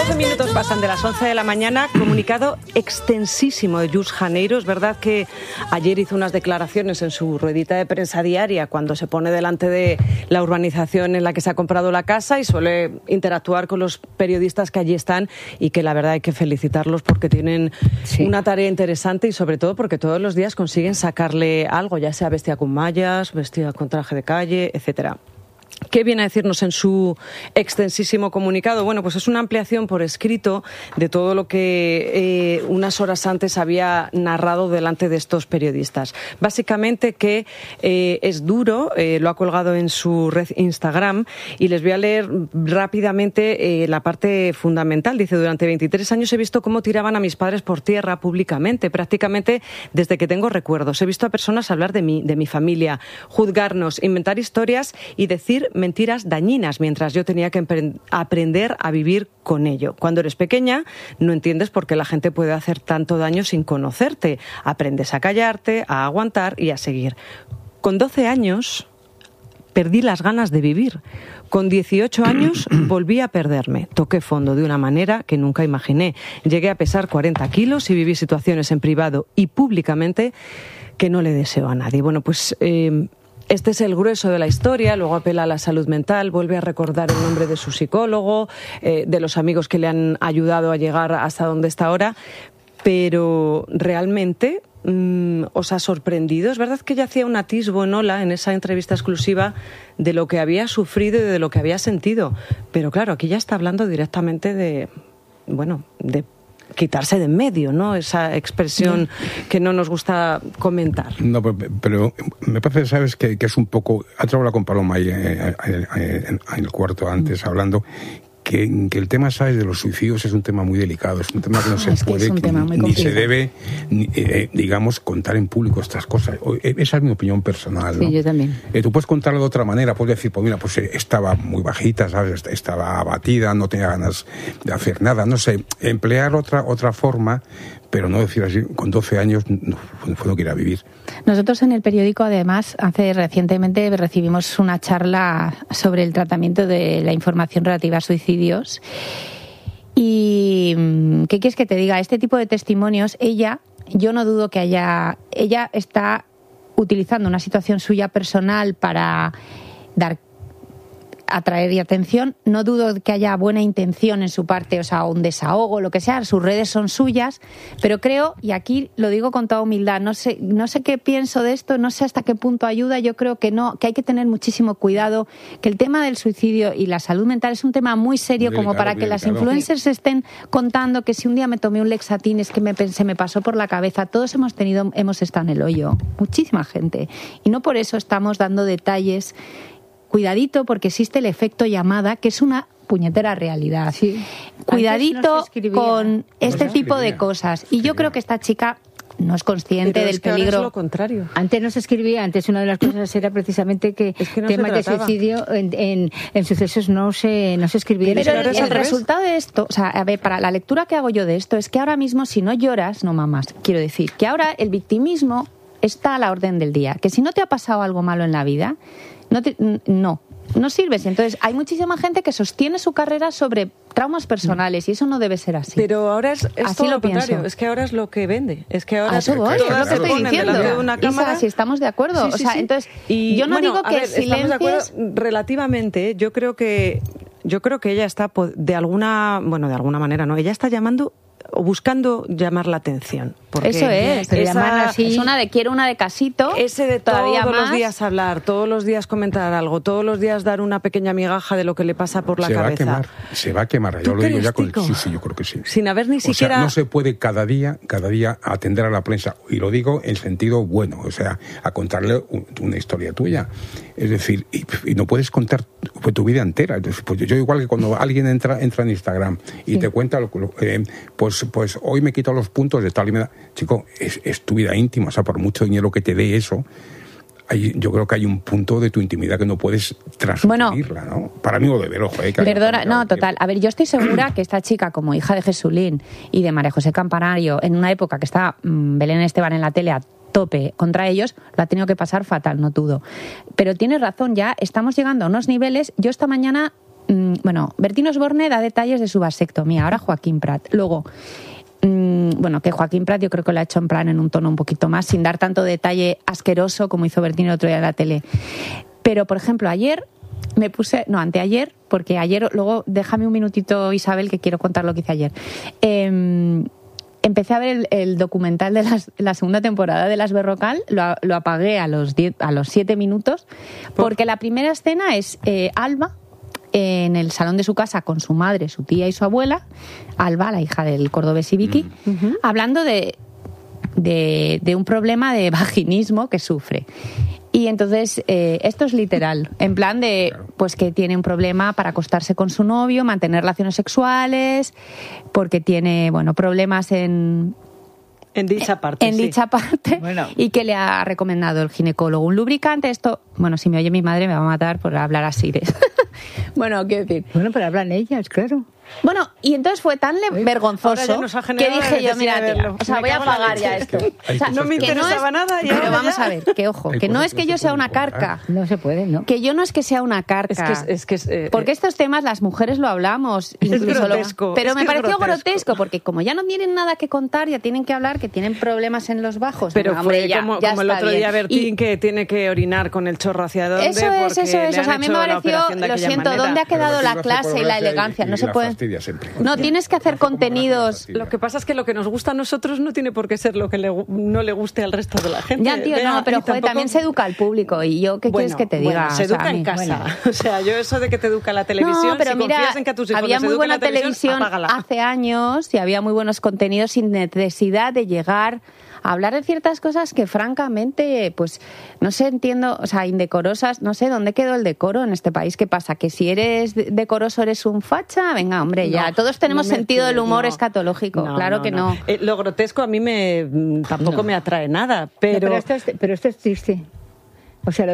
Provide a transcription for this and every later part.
12 minutos pasan de las 11 de la mañana. Comunicado extensísimo de Jus Janeiro. Es verdad que ayer hizo unas declaraciones en su ruedita de prensa diaria cuando se pone delante de la urbanización en la que se ha comprado la casa y suele interactuar con los periodistas que allí están, y que la verdad hay que felicitarlos porque tienen una tarea interesante y sobre todo porque todos los días consiguen sacarle algo, ya sea vestida con mallas, vestida con traje de calle, etcétera. ¿Qué viene a decirnos en su extensísimo comunicado? Bueno, pues es una ampliación por escrito de todo lo que unas horas antes había narrado delante de estos periodistas. Básicamente que es duro, lo ha colgado en su red Instagram, y les voy a leer rápidamente la parte fundamental. Dice: durante 23 años he visto cómo tiraban a mis padres por tierra públicamente, prácticamente desde que tengo recuerdos. He visto a personas hablar de mi familia, juzgarnos, inventar historias y decir mentiras dañinas mientras yo tenía que aprender a vivir con ello. Cuando eres pequeña no entiendes por qué la gente puede hacer tanto daño sin conocerte. Aprendes a callarte, a aguantar y a seguir. Con 12 años perdí las ganas de vivir. Con 18 años volví a perderme. Toqué fondo de una manera que nunca imaginé. Llegué a pesar 40 kilos y viví situaciones en privado y públicamente que no le deseo a nadie. Bueno, pues este es el grueso de la historia. Luego apela a la salud mental, vuelve a recordar el nombre de su psicólogo, de los amigos que le han ayudado a llegar hasta donde está ahora. Pero realmente os ha sorprendido. Es verdad que ella hacía un atisbo en Hola, en esa entrevista exclusiva, de lo que había sufrido y de lo que había sentido. Pero claro, aquí ya está hablando directamente de quitarse de en medio, ¿no? Esa expresión que no nos gusta comentar. No, pero me parece, ¿sabes?, que es un poco... Ha hablado con Paloma ahí en el cuarto antes, hablando... Que el tema, ¿sabes?, de los suicidios es un tema muy delicado, es un tema que no se puede, ni se debe, digamos, contar en público estas cosas. Esa es mi opinión personal, ¿no? Sí, yo también. Tú puedes contarlo de otra manera, puedes decir, pues mira, pues estaba muy bajita, ¿sabes?, estaba abatida, no tenía ganas de hacer nada, no sé, emplear otra forma, pero no decir así, con 12 años no quiera vivir. Nosotros en el periódico, además, recientemente recibimos una charla sobre el tratamiento de la información relativa a suicidios. Y, ¿qué quieres que te diga? Este tipo de testimonios, yo no dudo que ella está utilizando una situación suya personal para atraer atención. No dudo que haya buena intención en su parte, o sea, un desahogo, lo que sea, sus redes son suyas, pero creo, y aquí lo digo con toda humildad, no sé qué pienso de esto, no sé hasta qué punto ayuda. Yo creo que hay que tener muchísimo cuidado, que el tema del suicidio y la salud mental es un tema muy serio, como para que las influencers estén contando que si un día me tomé un Lexatin es que se me pasó por la cabeza. Todos hemos estado en el hoyo, muchísima gente, y no por eso estamos dando detalles. Cuidadito, porque existe el efecto llamada, que es una puñetera realidad. Sí. Cuidadito con este tipo de cosas. Y yo creo que esta chica no es consciente del peligro. Es lo contrario. Antes no se escribía, antes una de las cosas era precisamente que temas de suicidio en sucesos no se escribía. Pero el resultado de esto, o sea, a ver, para la lectura que hago yo de esto, es que ahora mismo, si no lloras, no mamas. Quiero decir, que ahora el victimismo está a la orden del día. Que si no te ha pasado algo malo en la vida, no sirves. Entonces hay muchísima gente que sostiene su carrera sobre traumas personales y eso no debe ser así. Pero ahora es así todo lo pienso. Contrario. Es que ahora es lo que vende. Es que ahora eso voy, es lo que estoy diciendo. De una cámara. Isa, si estamos de acuerdo. Sí. O sea, entonces, y yo no digo que estamos de acuerdo relativamente. Yo creo que ella está de alguna manera, no, ella está llamando o buscando llamar la atención. Eso es, es una de quiero, una de casito. Ese de todavía todos más. Los días hablar, todos los días comentar algo, todos los días dar una pequeña migaja de lo que le pasa por la cabeza. Se va a quemar. Yo lo digo ya con... Sí, yo creo que sí. Sin haber ni siquiera... O sea, no se puede cada día atender a la prensa, y lo digo en sentido bueno, o sea, a contarle una historia tuya. Es decir, y no puedes contar tu vida entera. Entonces, pues yo igual que cuando alguien entra en Instagram y te cuenta, pues hoy me quito los puntos de tal y me da... Chico, es tu vida íntima, o sea, por mucho dinero que te dé eso, yo creo que hay un punto de tu intimidad que no puedes transmitirla, ¿no? Para mí, o de ver, ojo, Perdona, no, total. A ver, yo estoy segura que esta chica, como hija de Jesulín y de María José Campanario, en una época que estaba Belén Esteban en la tele a tope contra ellos, lo ha tenido que pasar fatal, no dudo. Pero tienes razón, ya estamos llegando a unos niveles. Yo esta mañana Bertín Osborne da detalles de su vasectomía, ahora Joaquín Prat. Luego, que Joaquín Prat yo creo que lo ha hecho en un tono un poquito más, sin dar tanto detalle asqueroso como hizo Bertín el otro día en la tele. Pero, por ejemplo, anteayer, porque ayer, luego déjame un minutito, Isabel, que quiero contar lo que hice ayer. Empecé a ver el documental de la segunda temporada de Las Berrocal, lo apagué a los 7 minutos, porque la primera escena es Alba en el salón de su casa con su madre, su tía y su abuela, Alba, la hija del cordobés Ibiki, hablando de un problema de vaginismo que sufre. Y entonces, esto es literal, en plan de, pues que tiene un problema para acostarse con su novio, mantener relaciones sexuales, porque tiene, problemas en dicha parte. Y que le ha recomendado el ginecólogo un lubricante. Esto, si me oye mi madre me va a matar por hablar así de... quiero decir... pero hablan ellas, claro. Y entonces fue tan vergonzoso que dije yo, mira, tía, voy a apagar ya esto. No me interesaba nada. Pero vamos a ver, que ojo, que no es que yo sea una carca. No se puede, ¿no? Que yo no es que sea una carca. Porque estos temas las mujeres lo hablamos. Es grotesco. Pero me pareció grotesco, porque como ya no tienen nada que contar, ya tienen que hablar que tienen problemas en los bajos. Pero fue como el otro día Bertín, que tiene que orinar con el chorro hacia dónde. Eso es. O sea, a mí me pareció, lo siento, ¿dónde ha quedado la clase y la elegancia? No se puede... No, tienes que hacer contenidos. Lo que pasa es que lo que nos gusta a nosotros no tiene por qué ser lo que no le guste al resto de la gente. Ya, tío, pero también se educa al público. Y yo, ¿qué quieres que te diga? Se educa en casa. O sea, yo eso de que te educa la televisión, pero si confías en que a tus hijos había muy buena televisión apágala. Hace años y había muy buenos contenidos sin necesidad de llegar a hablar de ciertas cosas que francamente, pues no sé, entiendo, indecorosas, no sé, ¿dónde quedó el decoro en este país? ¿Qué pasa? ¿Que si eres decoroso eres un facha? Venga, hombre, ya, todos tenemos sentido del humor escatológico, claro que no. Lo grotesco a mí tampoco me atrae nada, pero esto es triste. O sea, lo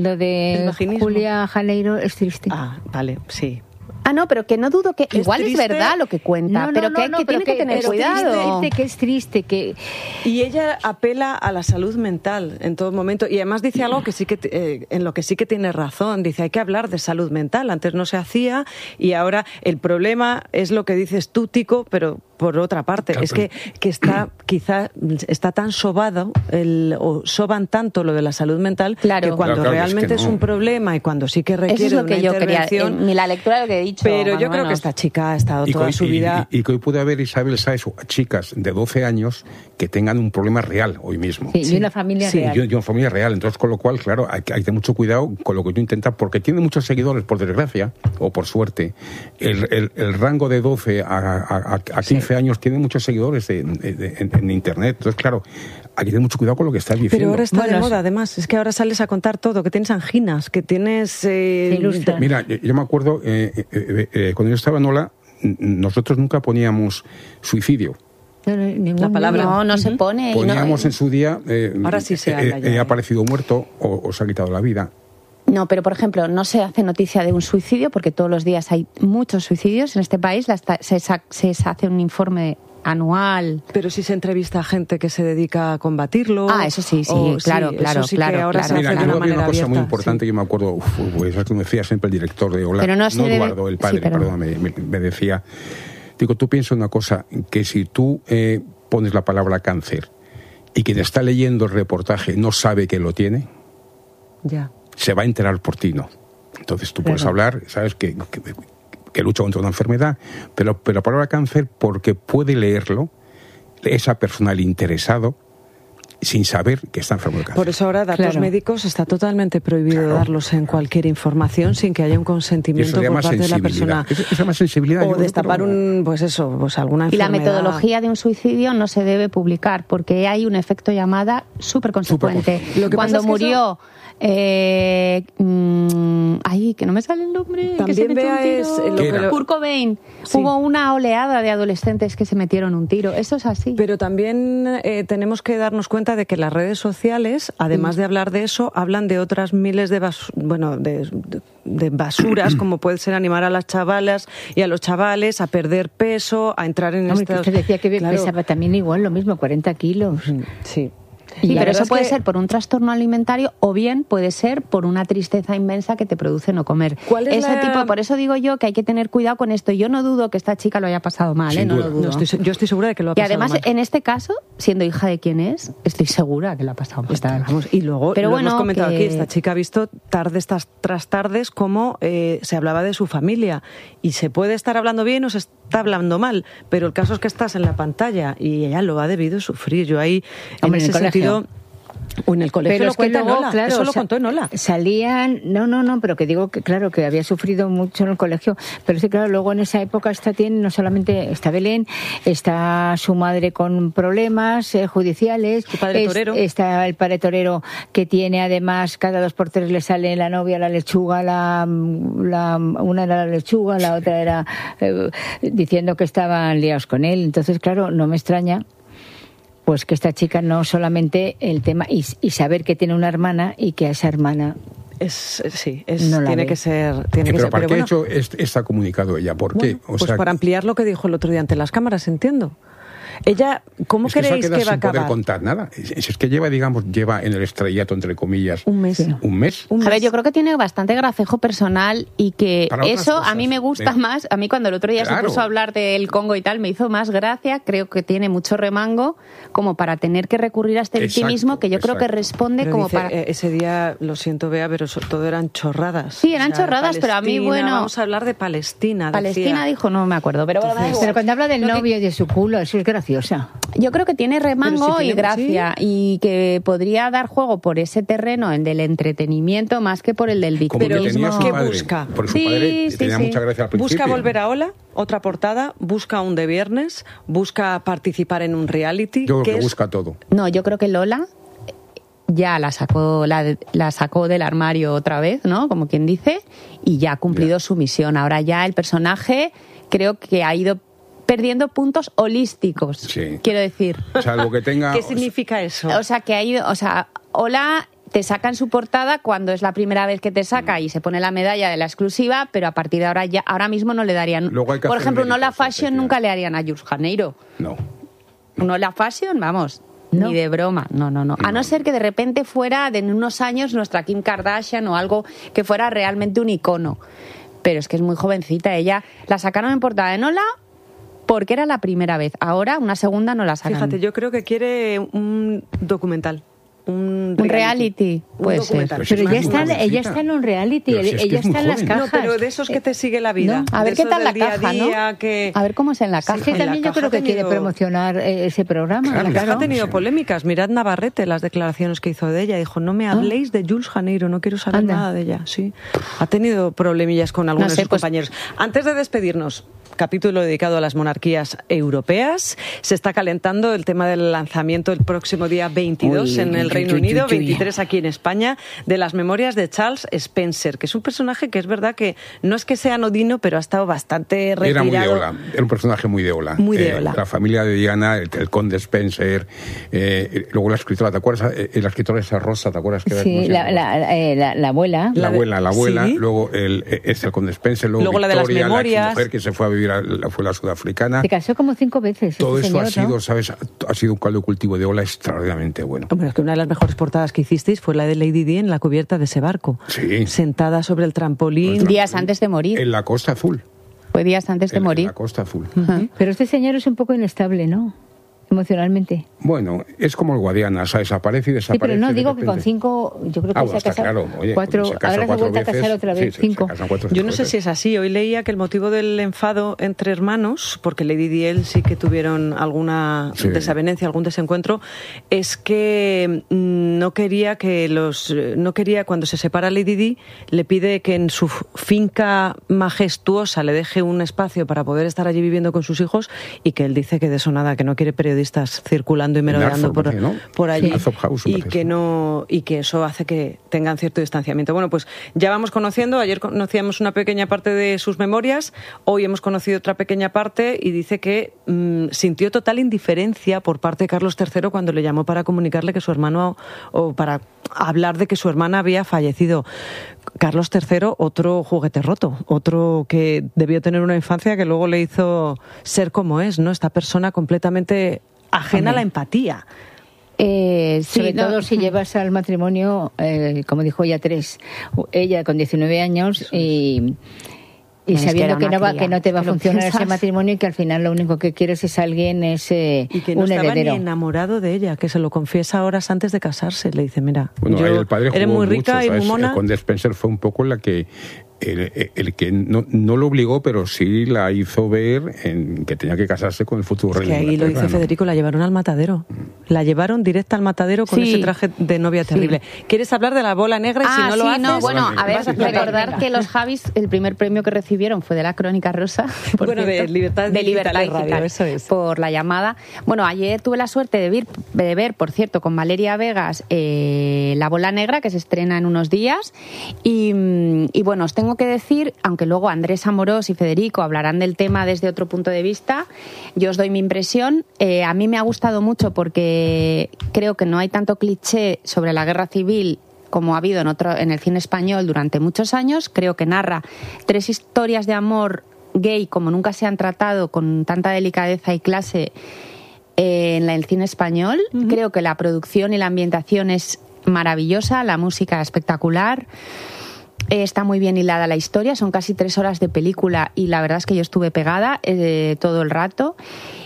de Julia Janeiro es triste. Ah, vale, sí. No, pero que no dudo que igual es verdad lo que cuenta, pero que tiene que tener cuidado. Que es triste, que... Y ella apela a la salud mental en todo momento, y además dice algo que sí que en lo que sí que tiene razón. Dice, hay que hablar de salud mental. Antes no se hacía y ahora el problema es lo que dices tú, Tico, pero por otra parte, es que quizá está tan sobado o soban tanto lo de la salud mental que cuando realmente es un problema y cuando sí que requiere eso es lo que una yo intervención. Quería, la lectura de lo que he dicho. Pero yo creo que esta chica ha estado toda su vida... Y que hoy puede haber, Isabel, ¿sabes? Chicas de 12 años que tengan un problema real hoy mismo. Sí, y una familia real. Y una familia real. Entonces, con lo cual, claro, hay que tener mucho cuidado con lo que tú intentas, porque tiene muchos seguidores, por desgracia, o por suerte. El rango de 12 a 15 años tiene muchos seguidores en Internet. Entonces, claro, hay que tener mucho cuidado con lo que estás diciendo. Pero ahora está de moda, además. Es que ahora sales a contar todo, que tienes anginas, que tienes... Mira, yo me acuerdo, cuando yo estaba en Ola, nosotros nunca poníamos suicidio. La palabra no se pone. Poníamos en su día, ahora sí se habla ya, ha aparecido muerto o se ha quitado la vida. No, pero por ejemplo, no se hace noticia de un suicidio porque todos los días hay muchos suicidios en este país. Se hace un informe anual. Pero si se entrevista a gente que se dedica a combatirlo. Eso sí, claro. Ahora se hace de una manera una cosa muy abierta, importante, yo me acuerdo, eso que me decía siempre el director de Ola, pero no Eduardo, el padre, me decía, digo, tú piensa una cosa, que si tú pones la palabra cáncer y quien está leyendo el reportaje no sabe que lo tiene, ya se va a enterar por ti, ¿no? Entonces tú puedes hablar, sabes que lucha contra una enfermedad, pero la palabra cáncer, porque puede leerlo esa persona, el interesado, sin saber que está enfermo de cáncer. Por eso ahora datos médicos está totalmente prohibido darlos en cualquier información sin que haya un consentimiento por parte de la persona. Eso es más sensibilidad. O destapar alguna enfermedad. Y la metodología de un suicidio no se debe publicar porque hay un efecto llamada súper consecuente. Cuando murió... que no me sale el nombre. También Kurt Cobain. Sí. Hubo una oleada de adolescentes que se metieron un tiro. Eso es así. Pero también tenemos que darnos cuenta de que las redes sociales, además de hablar de eso, hablan de otras miles de basuras, como puede ser animar a las chavalas y a los chavales a perder peso, a entrar en estos... Usted decía que pesaba también igual, lo mismo, 40 kilos. Sí. Sí, pero eso puede ser por un trastorno alimentario o bien puede ser por una tristeza inmensa que te produce no comer. Por eso digo yo que hay que tener cuidado con esto. Yo no dudo que esta chica lo haya pasado mal, no lo dudo. Yo estoy segura de que lo ha pasado mal. Y además, en este caso, siendo hija de quien es, estoy segura que lo ha pasado mal. Y luego, pero hemos comentado aquí, esta chica ha visto tardes tras tardes cómo se hablaba de su familia. Y se puede estar hablando bien o se está hablando mal, pero el caso es que estás en la pantalla y ella lo ha debido sufrir. Yo ahí, en ese sentido... O en el colegio pero lo cuenta Enola, claro, eso lo contó Enola. Salían, no, pero que digo que claro, que había sufrido mucho en el colegio, pero sí, claro, luego en esa época no solamente está Belén, está su madre con problemas judiciales, su padre torero. Está el padre torero que tiene además, cada 2 por 3 le sale la novia la lechuga, una era la lechuga, la otra era diciendo que estaban liados con él, entonces claro, no me extraña pues que esta chica no solamente el tema y saber que tiene una hermana y que a esa hermana tiene que ser. Pero ¿para qué ha hecho está comunicado ella? ¿Por qué? Pues para ampliar lo que dijo el otro día ante las cámaras, entiendo. Ella, ¿cómo creéis que va a acabar? Sin poder contar nada. Es que lleva en el estrellato, entre comillas, un mes. A ver, yo creo que tiene bastante gracejo personal y que eso a mí me gusta más. A mí cuando el otro día se puso a hablar del Congo y tal, me hizo más gracia. Creo que tiene mucho remango como para tener que recurrir a este victimismo que yo creo que responde pero como dice, para... Ese día, lo siento, Bea, pero todo eran chorradas. Sí, eran chorradas, pero a mí, Vamos a hablar de Palestina. Palestina dijo, no me acuerdo. Pero cuando habla del novio y de su culo, eso es graciosa. Yo creo que tiene remango y gracia y que podría dar juego por ese terreno, el del entretenimiento, más que por el del victimismo. ¿Qué busca? Por su padre tenía mucha gracia al principio. Busca volver a Ola, otra portada, busca un de viernes, busca participar en un reality. Yo creo que busca todo. No, yo creo que Lola ya la sacó del armario otra vez, ¿no? Como quien dice, y ya ha cumplido su misión. Ahora ya el personaje creo que ha ido perdiendo puntos holísticos, quiero decir. Salvo que tenga... ¿Qué significa eso? O sea, que ha ido... O sea, Hola te saca en su portada cuando es la primera vez que te saca y se pone la medalla de la exclusiva, pero a partir de ahora mismo no le darían... Por ejemplo, un Hola Fashion nunca le harían a Jules Janeiro. No. Un Hola Fashion, vamos... No. Ni de broma, no. A no ser que de repente fuera de unos años nuestra Kim Kardashian o algo que fuera realmente un icono. Pero es que es muy jovencita. Ella la sacaron en portada de Hola porque era la primera vez. Ahora, una segunda no la sacan. Fíjate, yo creo que quiere un documental. Un reality. Puede ser. Pero ella está en un reality, ella está en las cajas. No, pero de esos que te sigue la vida. No. A ver qué tal la caja, ¿no? A ver cómo es en la caja. Sí, también yo creo que quiere promocionar ese programa. Claro, la caja ha tenido polémicas. Mirad Navarrete, las declaraciones que hizo de ella. Dijo, no me habléis de Jules Janeiro, no quiero saber nada de ella. Sí. Ha tenido problemillas con algunos de sus compañeros. Antes de despedirnos, capítulo dedicado a las monarquías europeas. Se está calentando el tema del lanzamiento el próximo día 22 en el Reino Unido, 23 aquí en España, de las memorias de Charles Spencer, que es un personaje que es verdad que no es que sea anodino, pero ha estado bastante retirado. Era muy de Ola, era un personaje muy de Ola. Muy de Ola. La familia de Diana, el conde Spencer, luego la escritora, ¿te acuerdas? La escritora esa Rosa, ¿te acuerdas? Que sí, la abuela. La abuela, sí. Luego el conde Spencer, luego la de las Victoria, memorias. la mujer que se fue a vivir, fue la sudafricana. Se casó como 5 veces. Todo eso señor, ha sido, ¿no? ¿sabes? Ha sido un caldo de cultivo de Ola extraordinariamente bueno. Hombre, es que una de las mejores portadas que hicisteis fue la de Lady Di en la cubierta de ese barco. Sí. Sentada sobre el trampolín. Días antes de morir. En la Costa Azul. Fue días antes de morir. En la Costa Azul. Uh-huh. Pero este señor es un poco inestable, ¿no? Emocionalmente. Bueno, es como el Guadiana, o sea, desaparece y desaparece. Sí, pero no, digo que con 5, yo creo que se ha casado. Claro. Oye, 4, ahora se ha vuelto a casar otra vez, 5. Yo no sé si es así. Hoy leía que el motivo del enfado entre hermanos, porque Lady Di y él sí que tuvieron alguna desavenencia, algún desencuentro, es que no quería cuando se separa Lady Di, le pide que en su finca majestuosa le deje un espacio para poder estar allí viviendo con sus hijos, y que él dice que de eso nada, que no quiere periodistas circulando y merodeando por allí, y que eso hace que tengan cierto distanciamiento. Bueno, pues ya vamos conociendo. Ayer conocíamos una pequeña parte de sus memorias, hoy hemos conocido otra pequeña parte, y dice que sintió total indiferencia por parte de Carlos III cuando le llamó para comunicarle que su hermano, o para hablar de que su hermana había fallecido. Carlos III, otro juguete roto, otro que debió tener una infancia que luego le hizo ser como es, ¿no? Esta persona completamente ajena a la empatía. Sobre todo si llevas al matrimonio, como dijo ella, 3. Ella con 19 años y sabiendo que no te va a funcionar ese matrimonio y que al final lo único que quieres es alguien, y que no un estaba heredero. Ni enamorado de ella, que se lo confiesa horas antes de casarse. Le dice, mira, el padre eres muy rica mucho, y muy mona. El conde Spencer fue un poco la que el que no lo obligó, pero sí la hizo ver en que tenía que casarse con el futuro rey. Que ahí lo dice Federico, la llevaron al matadero. La llevaron directa al matadero con ese traje de novia terrible. ¿Quieres hablar de la bola negra? Y si no lo haces... No, bueno, a ver, recordar que los Javis, el primer premio que recibieron fue de la Crónica Rosa. De Libertad Digital, Radio, eso es. Por la llamada. Bueno, ayer tuve la suerte de ver, por cierto, con Valeria Vegas, La bola negra, que se estrena en unos días. Y bueno, os tengo que decir, aunque luego Andrés Amorós y Federico hablarán del tema desde otro punto de vista, yo os doy mi impresión. A mí me ha gustado mucho porque creo que no hay tanto cliché sobre la guerra civil como ha habido en el cine español durante muchos años. Creo que narra 3 historias de amor gay como nunca se han tratado, con tanta delicadeza y clase en el cine español. Uh-huh. Creo que la producción y la ambientación es maravillosa, la música espectacular. Está muy bien hilada la historia, son casi 3 horas de película y la verdad es que yo estuve pegada todo el rato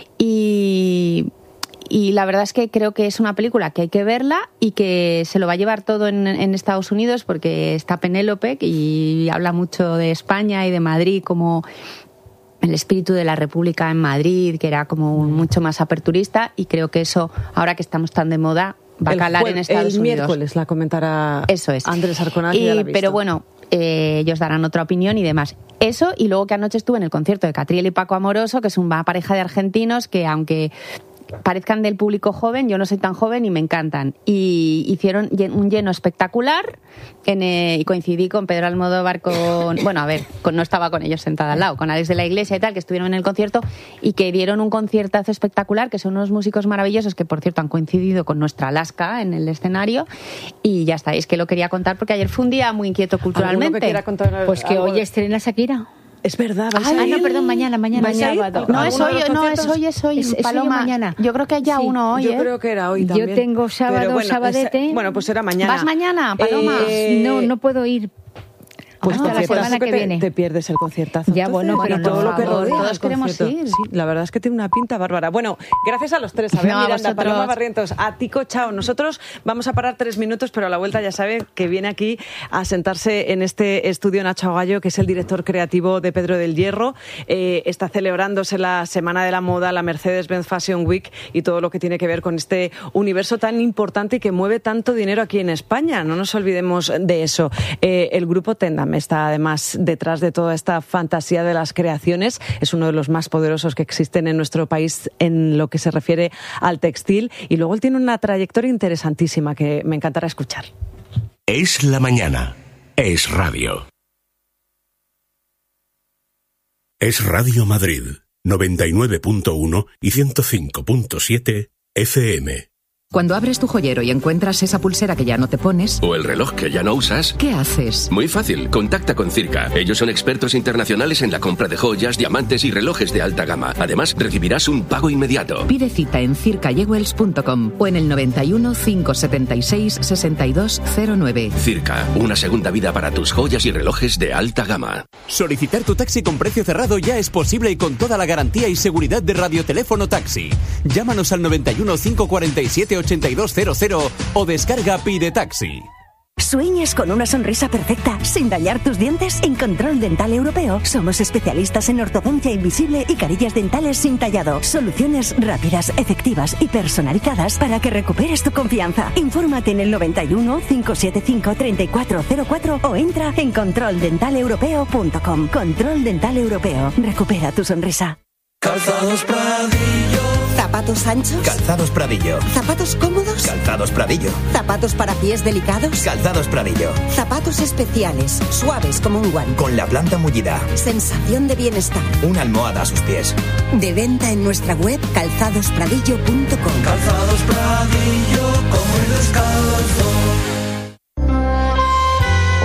y la verdad es que creo que es una película que hay que verla y que se lo va a llevar todo en Estados Unidos, porque está Penélope y habla mucho de España y de Madrid como el espíritu de la República en Madrid, que era como mucho más aperturista, y creo que eso, ahora que estamos tan de moda, va a calar en Estados Unidos. El miércoles la comentará Andrés Arconal. Pero bueno, ellos darán otra opinión y demás. Eso, y luego que anoche estuve en el concierto de Catriel y Paco Amoroso, que es una pareja de argentinos que, aunque parezcan del público joven, yo no soy tan joven y me encantan. Y hicieron un lleno espectacular y coincidí con Pedro Almodóvar, no estaba con ellos sentada al lado, con Alex de la Iglesia y tal, que estuvieron en el concierto y que dieron un conciertazo espectacular, que son unos músicos maravillosos que, por cierto, han coincidido con nuestra Alaska en el escenario. Y ya está, es que lo quería contar porque ayer fue un día muy inquieto culturalmente. Pues que hoy estrena Shakira. Es verdad, perdón, mañana sábado. No, es hoy, Paloma. Mañana. Yo creo que haya uno hoy. Yo creo que era hoy también. Yo tengo sábado, sabadete. Pues será mañana. ¿Vas mañana, Paloma? No puedo ir. Pues la semana que viene. Te pierdes el conciertazo. Ya, entonces, pero todo lo que rodea. Todos queremos ir. Sí, la verdad es que tiene una pinta bárbara. Bueno, gracias a los 3, a Miranda, a Paloma Barrientos, a Tico Chao. Nosotros vamos a parar 3 minutos, pero a la vuelta ya saben que viene aquí a sentarse en este estudio Nacho Gallo, que es el director creativo de Pedro del Hierro. Está celebrándose la Semana de la Moda, la Mercedes-Benz Fashion Week y todo lo que tiene que ver con este universo tan importante y que mueve tanto dinero aquí en España. No nos olvidemos de eso. El grupo Tendam está además detrás de toda esta fantasía de las creaciones. Es uno de los más poderosos que existen en nuestro país en lo que se refiere al textil. Y luego él tiene una trayectoria interesantísima que me encantará escuchar. Es la mañana. Es radio. Es Radio Madrid, 99.1 y 105.7 FM. Cuando abres tu joyero y encuentras esa pulsera que ya no te pones... o el reloj que ya no usas... ¿qué haces? Muy fácil, contacta con Circa. Ellos son expertos internacionales en la compra de joyas, diamantes y relojes de alta gama. Además, recibirás un pago inmediato. Pide cita en circajewels.com o en el 91 576 6209. Circa, una segunda vida para tus joyas y relojes de alta gama. Solicitar tu taxi con precio cerrado ya es posible y con toda la garantía y seguridad de Radioteléfono Taxi. Llámanos al 91 547 8200 o descarga Pide Taxi. ¿Sueñas con una sonrisa perfecta sin dañar tus dientes? En Control Dental Europeo somos especialistas en ortodoncia invisible y carillas dentales sin tallado. Soluciones rápidas, efectivas y personalizadas para que recuperes tu confianza. Infórmate en el 91 575 3404 o entra en controldentaleuropeo.com. Control Dental Europeo. Recupera tu sonrisa. Calzados Pradillo. ¿Zapatos anchos? Calzados Pradillo. ¿Zapatos cómodos? Calzados Pradillo. ¿Zapatos para pies delicados? Calzados Pradillo. Zapatos especiales, suaves como un guante. Con la planta mullida. Sensación de bienestar. Una almohada a sus pies. De venta en nuestra web calzadospradillo.com. Calzados Pradillo, como el descalzo.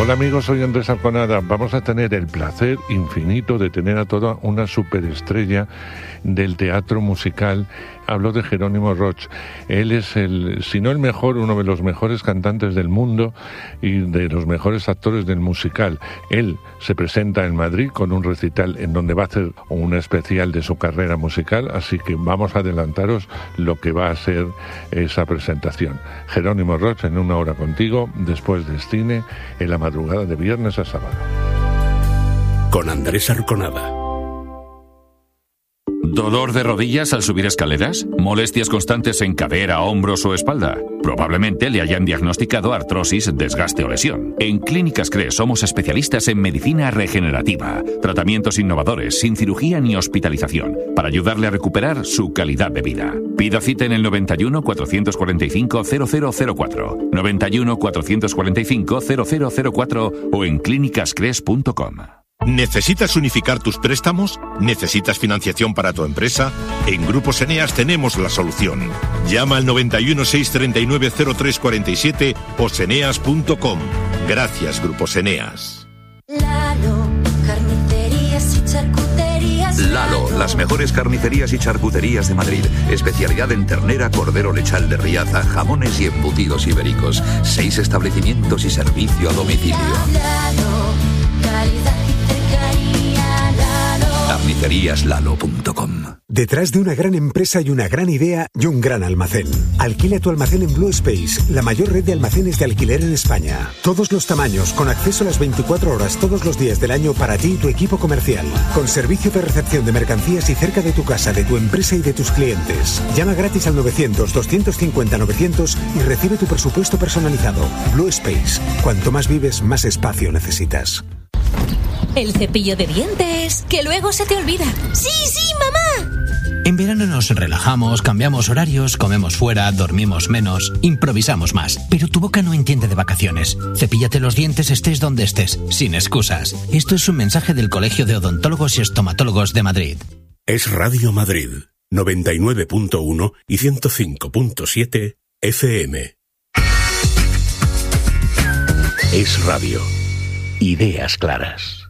Hola amigos, soy Andrés Arconada. Vamos a tener el placer infinito de tener a toda una superestrella del teatro musical. Hablo de Jerónimo Roch. Él es si no el mejor, uno de los mejores cantantes del mundo y de los mejores actores del musical. Él se presenta en Madrid con un recital en donde va a hacer un especial de su carrera musical, así que vamos a adelantaros lo que va a ser esa presentación. Jerónimo Roch en Una Hora Contigo, después del cine, en la madrugada de viernes a sábado. Con Andrés Arconada. ¿Dolor de rodillas al subir escaleras? ¿Molestias constantes en cadera, hombros o espalda? Probablemente le hayan diagnosticado artrosis, desgaste o lesión. En Clínicas CRES somos especialistas en medicina regenerativa, tratamientos innovadores, sin cirugía ni hospitalización, para ayudarle a recuperar su calidad de vida. Pida cita en el 91 445 0004, 91 445 0004 o en clínicascres.com. ¿Necesitas unificar tus préstamos? ¿Necesitas financiación para tu empresa? En Grupos Eneas tenemos la solución. Llama al 91 639 0347 o seneas.com. Gracias, Grupos Eneas. Lalo, carnicerías y charcuterías. Lalo, las mejores carnicerías y charcuterías de Madrid. Especialidad en ternera, cordero lechal de Riaza, jamones y embutidos ibéricos. 6 establecimientos y servicio a domicilio. Lalo, calidad y cercanía. Lalo. Carniceríaslalo.com. Detrás de una gran empresa hay una gran idea y un gran almacén. Alquila tu almacén en Blue Space, la mayor red de almacenes de alquiler en España. Todos los tamaños, con acceso a las 24 horas todos los días del año para ti y tu equipo comercial. Con servicio de recepción de mercancías y cerca de tu casa, de tu empresa y de tus clientes. Llama gratis al 900-250-900 y recibe tu presupuesto personalizado. Blue Space. Cuanto más vives, más espacio necesitas. El cepillo de dientes, que luego se te olvida. ¡Sí, sí, mamá! En verano nos relajamos, cambiamos horarios, comemos fuera, dormimos menos, improvisamos más. Pero tu boca no entiende de vacaciones. Cepíllate los dientes estés donde estés, sin excusas. Esto es un mensaje del Colegio de Odontólogos y Estomatólogos de Madrid. Es Radio Madrid, 99.1 y 105.7 FM. Es radio. Ideas claras.